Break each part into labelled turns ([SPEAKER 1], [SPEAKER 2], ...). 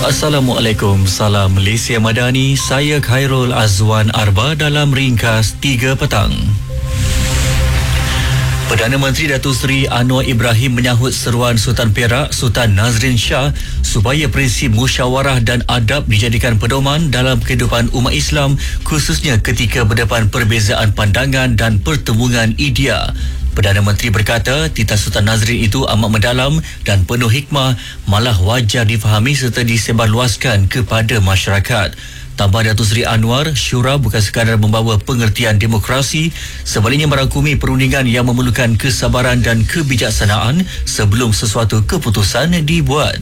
[SPEAKER 1] Assalamualaikum, salam Malaysia Madani. Saya Khairul Azwan Arba dalam ringkas 3 petang. Perdana Menteri Datuk Seri Anwar Ibrahim menyahut seruan Sultan Perak Sultan Nazrin Shah supaya prinsip musyawarah dan adab dijadikan pedoman dalam kehidupan umat Islam, khususnya ketika berdepan perbezaan pandangan dan pertemuan idea. Perdana Menteri berkata titah Sultan Nazrin itu amat mendalam dan penuh hikmah, malah wajar difahami serta disebarluaskan kepada masyarakat. Tambah Datuk Seri Anwar, syura bukan sekadar membawa pengertian demokrasi, sebaliknya merangkumi perundingan yang memerlukan kesabaran dan kebijaksanaan sebelum sesuatu keputusan dibuat.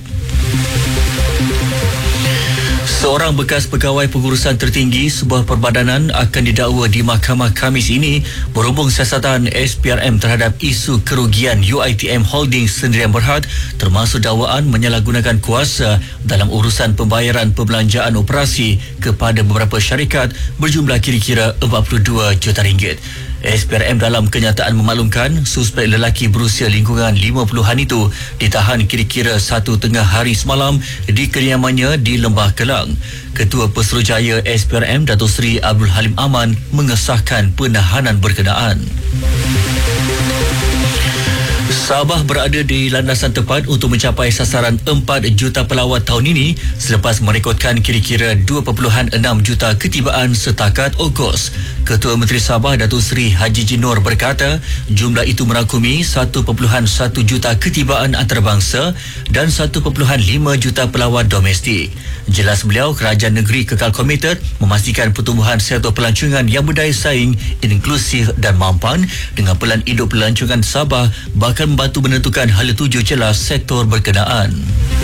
[SPEAKER 1] Seorang bekas pegawai pengurusan tertinggi sebuah perbadanan akan didakwa di mahkamah Khamis ini berhubung siasatan SPRM terhadap isu kerugian UiTM Holdings Sdn Bhd, termasuk dakwaan menyalahgunakan kuasa dalam urusan pembayaran perbelanjaan operasi kepada beberapa syarikat berjumlah kira-kira 42 juta ringgit. SPRM dalam kenyataan memaklumkan suspek lelaki berusia lingkungan 50-an itu ditahan kira-kira 1.5 hari semalam di kediamannya di Lembah Kelang. Ketua Pesuruhjaya SPRM Datuk Seri Abdul Halim Aman mengesahkan penahanan berkenaan. Sabah berada di landasan tepat untuk mencapai sasaran 4 juta pelawat tahun ini selepas merekodkan kira-kira 2.6 juta ketibaan setakat Ogos. Ketua Menteri Sabah Datuk Seri Haji Jinor berkata jumlah itu merangkumi 1.1 juta ketibaan antarabangsa dan 1.5 juta pelawat domestik. Jelas beliau, kerajaan negeri kekal komited memastikan pertumbuhan sektor pelancongan yang berdaya saing, inklusif dan mampan dengan pelan hidup pelancongan Sabah bahkan membantu menentukan hala tuju jelas sektor berkenaan.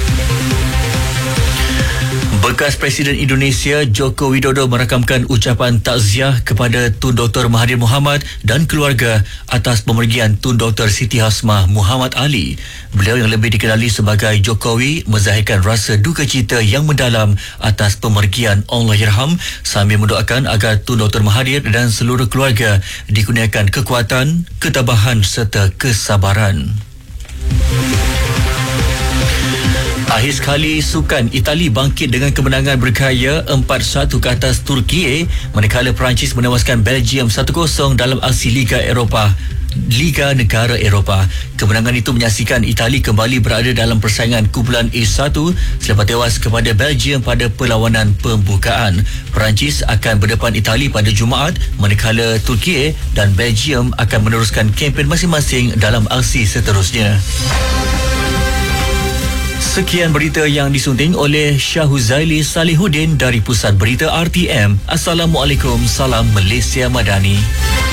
[SPEAKER 1] Bekas Presiden Indonesia Joko Widodo merakamkan ucapan takziah kepada Tun Dr. Mahathir Mohamad dan keluarga atas pemergian Tun Dr. Siti Hasmah Muhammad Ali. Beliau yang lebih dikenali sebagai Jokowi menzahirkan rasa duka cita yang mendalam atas pemergian Allahyarham sambil mendoakan agar Tun Dr. Mahathir dan seluruh keluarga dikurniakan kekuatan, ketabahan serta kesabaran. Akhir sekali, sukan Itali bangkit dengan kemenangan berkaya 4-1 ke atas Turki, manakala Perancis menewaskan Belgium 1-0 dalam aksi Liga Liga Negara Eropah. Kemenangan itu menyaksikan Itali kembali berada dalam persaingan kumpulan A1 selepas tewas kepada Belgium pada perlawanan pembukaan. Perancis akan berdepan Itali pada Jumaat, manakala Turki dan Belgium akan meneruskan kempen masing-masing dalam aksi seterusnya. Sekian berita yang disunting oleh Syahuzaili Salihuddin dari Pusat Berita RTM. Assalamualaikum, salam Malaysia Madani.